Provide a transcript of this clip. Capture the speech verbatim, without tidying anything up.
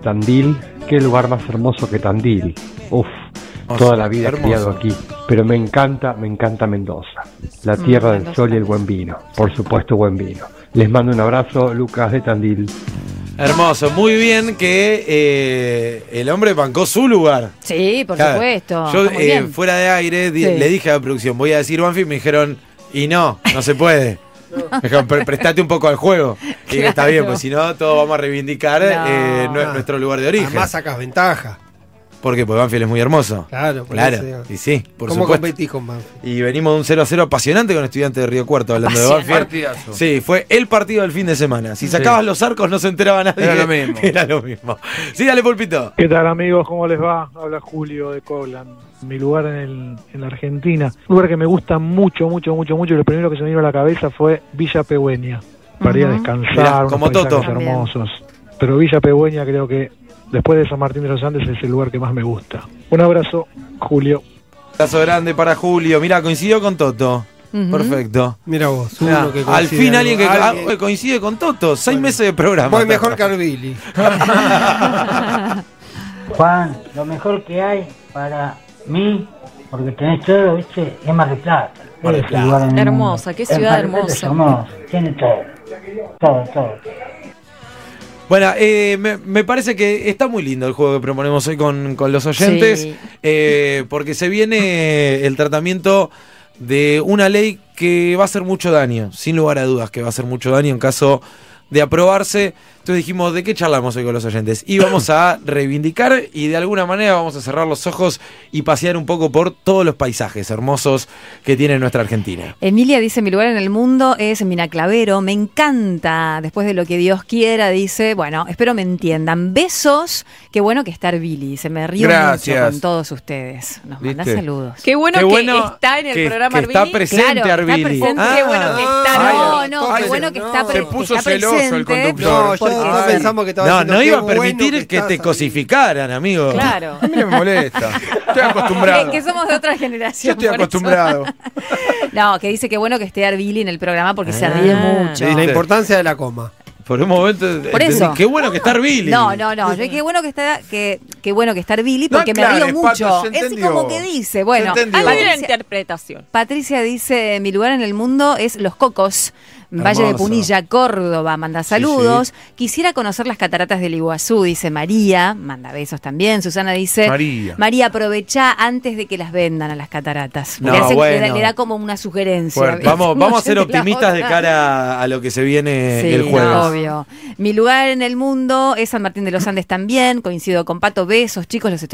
Tandil. Qué lugar más hermoso que Tandil. Uf, Oh, toda sí, la vida he hermoso. criado aquí. Pero me encanta, me encanta Mendoza. La tierra Mm, del Mendoza sol y el también. buen vino. Por supuesto, buen vino. Les mando un abrazo, Lucas de Tandil. Hermoso, muy bien que eh, el hombre bancó su lugar. Sí, por Claro, supuesto. Yo, Está muy eh, bien. fuera de aire, di- Sí. le dije a la producción, voy a decir Banfield, me dijeron, y no, no se puede. Me dijeron, "Pre- prestate un poco al juego. Y dije, está bien, Claro. pues si no, todos vamos a reivindicar No. eh, nue- nuestro lugar de origen. Además sacas ventaja. ¿Por qué? Porque Banfield es muy hermoso. Claro, por Claro, eso. y sí, por ¿Cómo supuesto. competís con Banfield? Y venimos de un cero a cero apasionante con Estudiantes de Río Cuarto, hablando de Banfield. Partidazo. Sí, fue el partido del fin de semana. Si Sí. sacabas los arcos no se enteraba nadie. Era lo mismo. Era lo mismo. Sí, dale, Pulpito. ¿Qué tal, amigos? ¿Cómo les va? Habla Julio de Coblan. Mi lugar en, el, en la Argentina. Un lugar que me gusta mucho, mucho, mucho, mucho. Y lo primero que se me vino a la cabeza fue Villa Pegüeña. Para ir a Ujú. descansar, Mirá, unos como paisajes Toto. También. hermosos. Pero Villa Pegüeña creo que después de San Martín de los Andes es el lugar que más me gusta. Un abrazo, Julio. Abrazo grande para Julio. Mirá, coincidió con Toto. Ujú. Perfecto. Mira vos, Mirá, uno que al coincide fin algo. alguien que Alguien- ah, coincide con Toto. Seis Bueno. meses de programa. Voy mejor que Arvili. Juan, lo mejor que hay para mí, porque tenés todo, ¿viste? Es Mar del Plata. Mar del Es el Plata. lugar en el Hermosa, mundo. qué Es ciudad Mar del Plata, es hermosa. hermoso, tiene todo. Todo, todo. Bueno, eh, me, me parece que está muy lindo el juego que proponemos hoy con, con los oyentes, Sí. eh, porque se viene el tratamiento de una ley que va a hacer mucho daño, sin lugar a dudas que va a hacer mucho daño en caso de aprobarse. Entonces dijimos, ¿de qué charlamos hoy con los oyentes? Y vamos a reivindicar y de alguna manera vamos a cerrar los ojos y pasear un poco por todos los paisajes hermosos que tiene nuestra Argentina. Emilia dice, mi lugar en el mundo es Miraclavero, me encanta, después de lo que Dios quiera, dice, bueno, espero me entiendan, besos, qué bueno que estar Billy, se me río Gracias. mucho con todos ustedes, nos manda ¿Viste? saludos. Qué bueno Qué que bueno está en el que- programa que está Arbili. presente Claro, está Arbili. presente. Ah. Qué bueno que está. No, Ay, no, entonces, qué bueno que no. está, pre- Se que puso está celoso el presente. conductor. No, yo porque- estaba pensando que estaba No, diciendo no qué iba a bueno permitir que, estás te ahí. cosificaran, amigo. Claro. A mí no me molesta. Estoy acostumbrado. Que, que somos de otra Yo generación. estoy por eso. acostumbrado. No, que dice que bueno que esté Arbili en el programa porque se Ah. ríe mucho. Sí, la importancia de la coma. Por un momento Por entendí, eso. qué bueno que está Billy. No, no, no. Yo, qué bueno que está, que, qué bueno que está Billy No porque me aclares, río Pato, mucho. se Es entendió. como que dice, bueno, Se entendió. Hay una Patricia, interpretación. Patricia dice, mi lugar en el mundo es Los Cocos, Valle de Hermoso. Punilla, Córdoba, manda saludos. Quisiera conocer las cataratas del Iguazú, dice María, manda besos también. Susana dice, María. María, aprovechá antes de que las vendan a las cataratas. No, le, hace- le da, bueno. le da como una sugerencia. Fuerte. Vamos, vamos a ser No sé, la optimistas de otra. cara a lo que se viene Sí, el jueves. no, obvio. Mi lugar en el mundo es San Martín de los Andes también. Coincido con Pato. Besos, chicos, los estoy